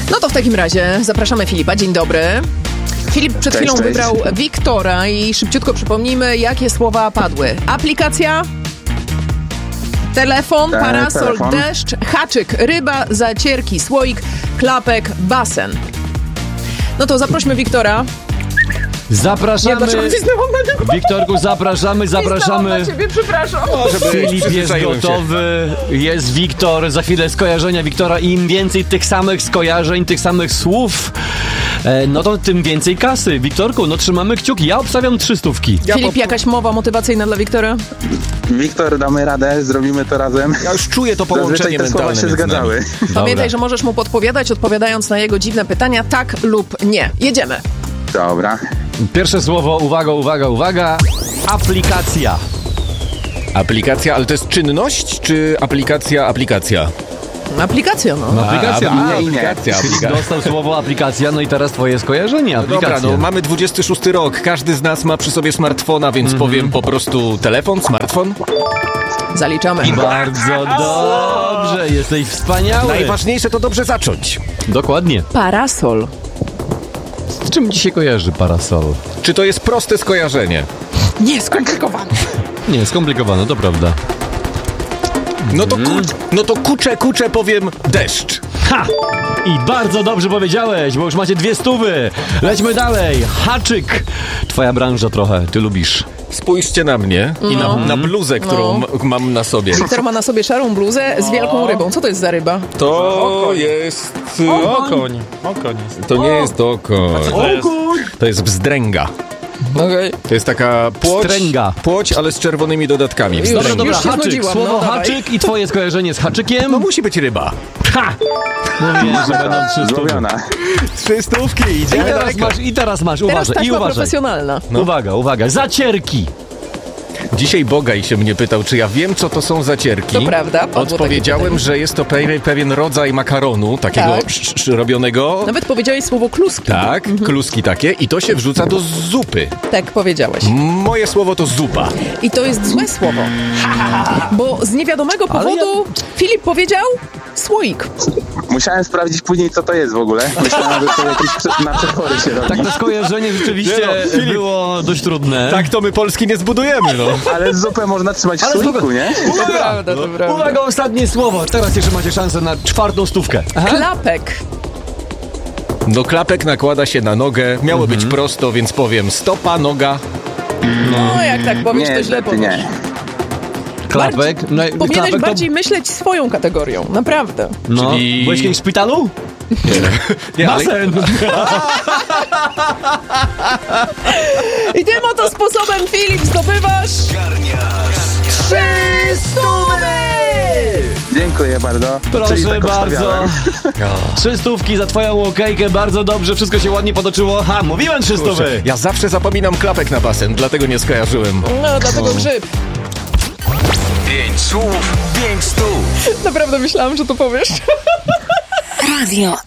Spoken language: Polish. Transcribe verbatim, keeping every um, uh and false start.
No to w takim razie zapraszamy Filipa. Dzień dobry. Filip przed Cześć, chwilą cześć. wybrał Wiktora i szybciutko przypomnijmy, jakie słowa padły. Aplikacja, telefon, E, parasol, telefon. deszcz, haczyk, ryba, zacierki, słoik, klapek, basen. No to zaprośmy Wiktora. Zapraszamy. dlaczego cisnęłam na niego? Wiktorku, zapraszamy, zapraszamy. Na ciebie, przepraszam. Filip jest gotowy, jest Wiktor, za chwilę skojarzenia Wiktora. Im więcej tych samych skojarzeń, tych samych słów, e, no to tym więcej kasy. Wiktorku, no trzymamy kciuki. Ja obstawiam trzy stówki. Ja Filip, po- jakaś mowa motywacyjna dla Wiktora? Wiktor, damy radę, zrobimy to razem. Ja już czuję to Zazwyczaj połączenie te słowa mentalne się między nami. zgadzały. Pamiętaj, Dobra. że możesz mu podpowiadać, odpowiadając na jego dziwne pytania tak lub nie. Jedziemy. Dobra. Pierwsze słowo, uwaga, uwaga, uwaga. Aplikacja. Aplikacja, ale to jest czynność, czy aplikacja, aplikacja? Aplikacja, no. Aplikacja. A, A, nie, nie. aplikacja, Filip aplikacja. dostał słowo aplikacja, no i teraz twoje skojarzenie, aplikacja. Dobra, no mamy dwudziesty szósty rok, każdy z nas ma przy sobie smartfona, więc powiem po prostu telefon, smartfon. Zaliczamy. Bardzo dobrze, jesteś wspaniały. Najważniejsze to dobrze zacząć. Dokładnie. Parasol. Z czym ci się kojarzy parasol? Czy to jest proste skojarzenie? Nie, skomplikowane. Nie, skomplikowane, to prawda. No to, ku, no to kucze, kucze powiem deszcz. Ha! I bardzo dobrze powiedziałeś, bo już macie dwie stówy. Lećmy dalej. Haczyk. Twoja branża trochę, ty lubisz. Spójrzcie na mnie i na, na bluzę, którą No. m- mam na sobie. Wiktor ma na sobie szarą bluzę z wielką rybą. Co to jest za ryba? To jest... Okoń. Okoń jest. To nie jest okoń. To jest? To jest bzdręga. Okej. To jest taka płoć, Wstręga. płoć, ale z czerwonymi dodatkami. Już. Wstręga. Dobra, dobra, się haczyk. znudziłam, Słowo no, dawaj. haczyk i twoje skojarzenie z haczykiem. No musi być ryba. Ha! Mówię, że będą trzy stówy. Złowiona. Trzy stówki, I idziemy teraz daleko. masz, i teraz masz, Teraz uważaj, i taśma uważaj. profesjonalna. Uwaga, uwaga, zacierki. Dzisiaj Bogaj się mnie pytał, czy ja wiem, co to są zacierki. To prawda, padło takie Odpowiedziałem, pytanie. że jest to pe- pewien rodzaj makaronu, takiego Tak. sz- sz- robionego. Nawet powiedziałeś słowo kluski. Tak, kluski takie i to się wrzuca do zupy. Tak powiedziałeś. Moje słowo to zupa. I to jest złe słowo. Bo z niewiadomego Ale powodu Filip powiedział słoik. Musiałem sprawdzić później, co to jest w ogóle. Myślałem, że to jakieś prze- na przetwory się robi. Tak, to skojarzenie rzeczywiście Nie no, Filip. było dość trudne. Tak to my Polski nie zbudujemy, no. Ale zupę można trzymać w Ale słoiku, zupę- nie? To prawda, to prawda. Uwaga, ostatnie słowo. Teraz jeszcze macie szansę na czwartą stówkę. Klapek. No klapek nakłada się na nogę. Miało być prosto, więc powiem stopa, noga. No, jak tak powiesz, Nie, to źle niestety powiesz. nie. Klapek. No, i Powinieneś klapek to... bardziej myśleć swoją kategorią. Naprawdę. No, Czyli- byłeś kiedyś w szpitalu? Nie, ale- Basen. I tym oto sposobem, Filip, zdobywasz trzy stówy! Dziękuję bardzo. Czyli Proszę tak bardzo. obstawiałem. Trzy stówki za twoją okejkę, bardzo dobrze, wszystko się ładnie potoczyło. Ha, mówiłem trzy stówy. Ja zawsze zapominam klapek na basen, dlatego nie skojarzyłem. No, dlatego grzyb. Pięć słów, pięć stów. Naprawdę myślałam, że to powiesz. Radio